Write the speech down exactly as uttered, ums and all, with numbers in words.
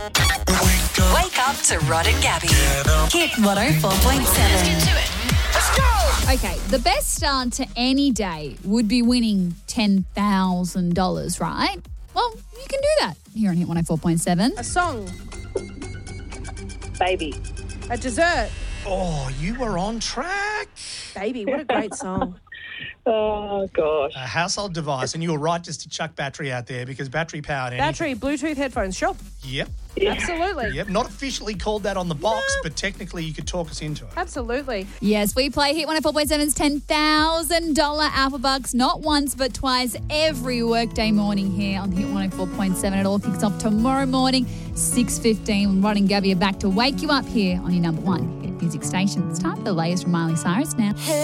Wake up to Rod and Gabby. Hit one oh four point seven. Let's get to it. Let's go. Okay, the best start to any day would be winning ten thousand dollars, right? Well, you can do that here on Hit one oh four point seven. A song. Baby. A dessert. Oh, you were on track. Baby, what a great song. Oh, gosh. A household device, and you were right just to chuck battery out there because battery powered anything. Battery, Bluetooth headphones. Sure. Yep. Yeah. Absolutely. Yep. Not officially called that on the box, but technically you could talk us into it. Absolutely. Yes, we play Hit one oh four point seven's ten thousand dollars Alpha Bucks, not once but twice every workday morning here on Hit one oh four point seven. It all kicks off tomorrow morning, six fifteen. Rod and Gabby are back to wake you up here on your number one hit music station. It's time for the latest from Miley Cyrus now.